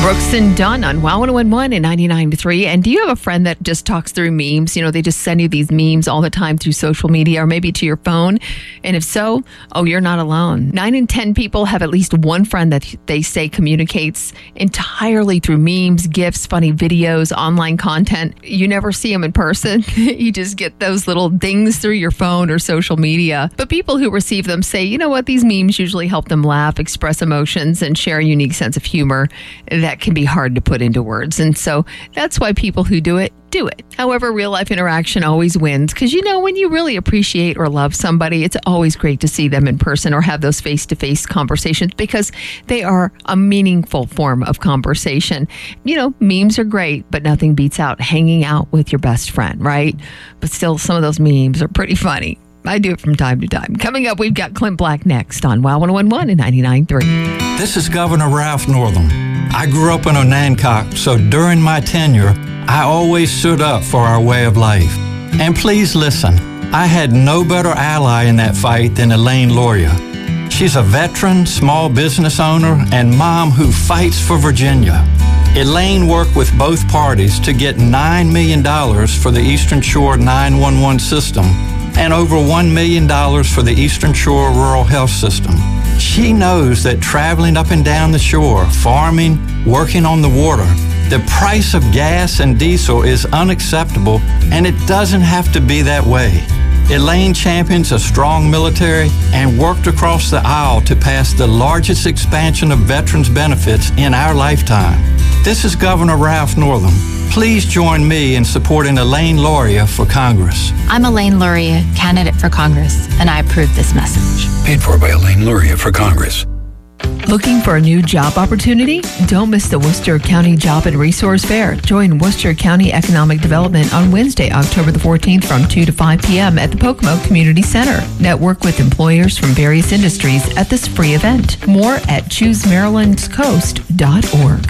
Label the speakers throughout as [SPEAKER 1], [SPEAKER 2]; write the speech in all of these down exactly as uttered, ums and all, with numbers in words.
[SPEAKER 1] Brooks and Dunn on Wow one oh one one and ninety-nine point three. And do you have a friend that just talks through memes? You know, they just send you these memes all the time through social media or maybe to your phone. And if so, oh, you're not alone. Nine in ten people have at least one friend that they say communicates entirely through memes, GIFs, funny videos, online content. You never see them in person. You just get those little dings through your phone or social media. But people who receive them say, you know what, these memes usually help them laugh, express emotions, and share a unique sense of humor that can be hard to put into words. And so that's why people who do it, do it. However, real life interaction always wins because, you know, when you really appreciate or love somebody, it's always great to see them in person or have those face-to-face conversations because they are a meaningful form of conversation. You know, memes are great, but nothing beats out hanging out with your best friend, right? But still, some of those memes are pretty funny. I do it from time to time. Coming up, we've got Clint Black next on Wow one oh one one and ninety-nine point three.
[SPEAKER 2] This is Governor Ralph Northam. I grew up in Onancock, so during my tenure, I always stood up for our way of life. And please listen, I had no better ally in that fight than Elaine Loria. She's a veteran, small business owner, and mom who fights for Virginia. Elaine worked with both parties to get nine million dollars for the Eastern Shore nine one one system and over one million dollars for the Eastern Shore Rural Health System. She knows that traveling up and down the shore, farming, working on the water, the price of gas and diesel is unacceptable, and it doesn't have to be that way. Elaine champions a strong military and worked across the aisle to pass the largest expansion of veterans benefits in our lifetime. This is Governor Ralph Northam. Please join me in supporting Elaine Loria for Congress.
[SPEAKER 3] I'm Elaine Loria, candidate for Congress, and I approve this message.
[SPEAKER 4] Paid for by Elaine Loria for Congress.
[SPEAKER 1] Looking for a new job opportunity? Don't miss the Worcester County Job and Resource Fair. Join Worcester County Economic Development on Wednesday, October the fourteenth from two to five p.m. at the Pocomo Community Center. Network with employers from various industries at this free event. More at choose maryland's coast dot org.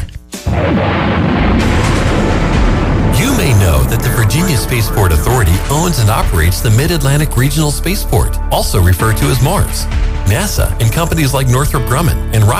[SPEAKER 5] You may know that the Virginia Spaceport Authority owns and operates the Mid-Atlantic Regional Spaceport, also referred to as MARS. NASA and companies like Northrop Grumman and